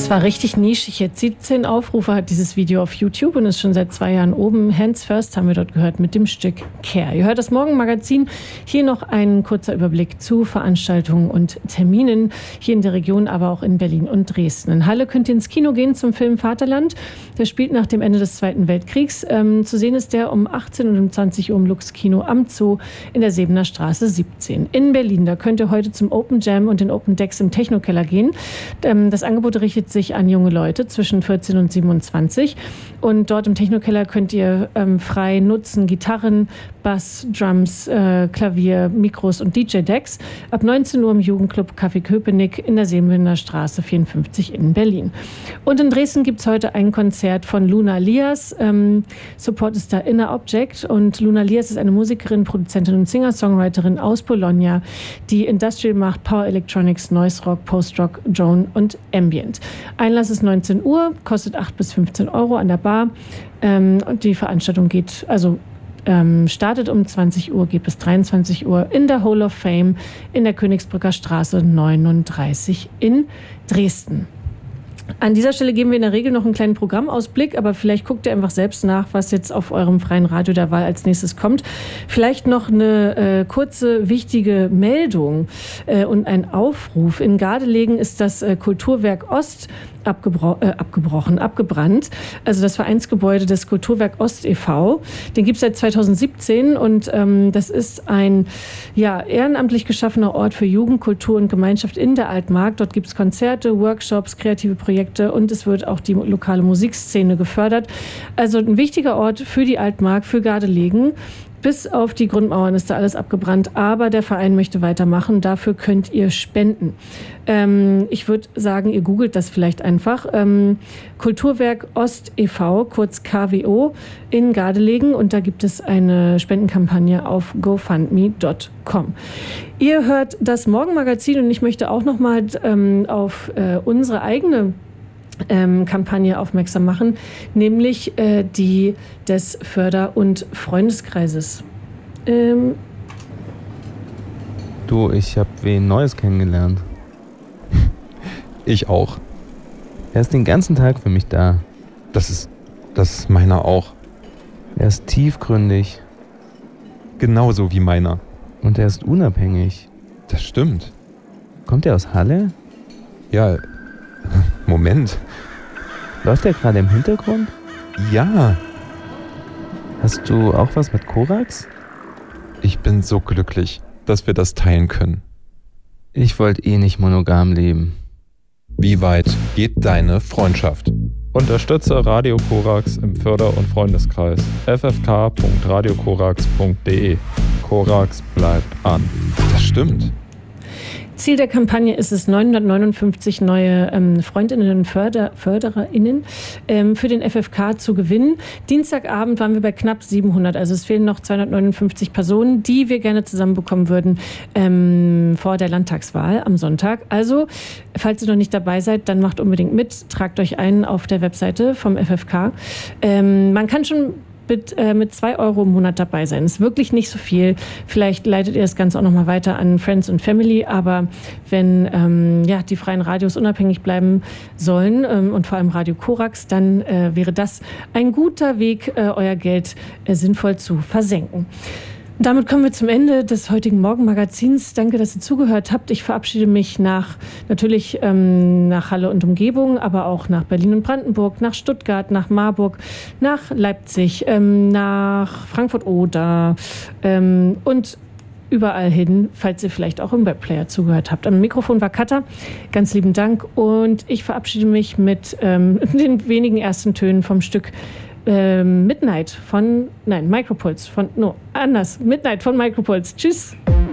Das war richtig nischig. Jetzt 17 Aufrufe hat dieses Video auf YouTube und ist schon seit 2 Jahren oben. Hands First haben wir dort gehört mit dem Stück Care. Ihr hört das Morgenmagazin. Hier noch ein kurzer Überblick zu Veranstaltungen und Terminen hier in der Region, aber auch in Berlin und Dresden. In Halle könnt ihr ins Kino gehen zum Film Vaterland. Der spielt nach dem Ende des Zweiten Weltkriegs. Zu sehen ist der um 18 und um 20 Uhr im Lux Kino am Zoo in der Sebener Straße 17. In Berlin, da könnt ihr heute zum Open Jam und den Open Decks im Techno-Keller gehen. Das Angebot richtet sich an junge Leute zwischen 14 und 27. Und dort im Techno-Keller könnt ihr frei nutzen Gitarren, Bass, Drums, Klavier, Mikros und DJ-Decks. Ab 19 Uhr im Jugendclub Café Köpenick in der Sebener Straße 54 in Berlin. Und in Dresden gibt es heute ein Konzert von Luna Lias. Support ist da Inner Object. Und Luna Lias ist eine Musikerin, Produzentin und Singer-Songwriterin aus Bologna, die Industrial macht, Power Electronics, Noise Rock, Post-Rock, Drone und Ambient. Einlass ist 19 Uhr, kostet 8 bis 15 Euro an der Bar. Und die Veranstaltung startet um 20 Uhr, geht bis 23 Uhr in der Hall of Fame in der Königsbrücker Straße 39 in Dresden. An dieser Stelle geben wir in der Regel noch einen kleinen Programmausblick, aber vielleicht guckt ihr einfach selbst nach, was jetzt auf eurem freien Radio der Wahl als nächstes kommt. Vielleicht noch eine kurze, wichtige Meldung und ein Aufruf. In Gardelegen ist das Kulturwerk Ost abgebrannt. Also das Vereinsgebäude des Kulturwerk Ost e.V. Den gibt es seit 2017 und das ist ein ehrenamtlich geschaffener Ort für Jugend, Kultur und Gemeinschaft in der Altmark. Dort gibt es Konzerte, Workshops, kreative Projekte und es wird auch die lokale Musikszene gefördert. Also ein wichtiger Ort für die Altmark, für Gardelegen. Bis auf die Grundmauern ist da alles abgebrannt, aber der Verein möchte weitermachen. Dafür könnt ihr spenden. Ich würde sagen, ihr googelt das vielleicht einfach. Kulturwerk Ost e.V., kurz KWO, in Gardelegen. Und da gibt es eine Spendenkampagne auf gofundme.com. Ihr hört das Morgenmagazin und ich möchte auch noch mal auf unsere eigene Kampagne aufmerksam machen, nämlich die des Förder- und Freundeskreises. Du, ich habe wen Neues kennengelernt. Ich auch. Er ist den ganzen Tag für mich da. Das ist meiner auch. Er ist tiefgründig. Genauso wie meiner. Und er ist unabhängig. Das stimmt. Kommt er aus Halle? Ja. Moment. Läuft er gerade im Hintergrund? Ja. Hast du auch was mit Korax? Ich bin so glücklich, dass wir das teilen können. Ich wollte nicht monogam leben. Wie weit geht deine Freundschaft? Unterstütze Radio Korax im Förder- und Freundeskreis. ffk.radiokorax.de. Korax bleibt an. Das stimmt. Ziel der Kampagne ist es, 959 neue Freundinnen und FördererInnen für den FFK zu gewinnen. Dienstagabend waren wir bei knapp 700, also es fehlen noch 259 Personen, die wir gerne zusammenbekommen würden vor der Landtagswahl am Sonntag. Also, falls ihr noch nicht dabei seid, dann macht unbedingt mit, tragt euch ein auf der Webseite vom FFK. Man kann schon mit 2 Euro im Monat dabei sein. Das ist wirklich nicht so viel. Vielleicht leitet ihr das Ganze auch nochmal weiter an Friends und Family, aber wenn die freien Radios unabhängig bleiben sollen und vor allem Radio Korax, dann wäre das ein guter Weg, euer Geld sinnvoll zu versenken. Damit kommen wir zum Ende des heutigen Morgenmagazins. Danke, dass ihr zugehört habt. Ich verabschiede mich nach Halle und Umgebung, aber auch nach Berlin und Brandenburg, nach Stuttgart, nach Marburg, nach Leipzig, nach Frankfurt-Oder und überall hin, falls ihr vielleicht auch im Webplayer zugehört habt. Am Mikrofon war Katha. Ganz lieben Dank und ich verabschiede mich mit den wenigen ersten Tönen vom Stück Midnight von Micropulse. Midnight von Micropulse. Tschüss.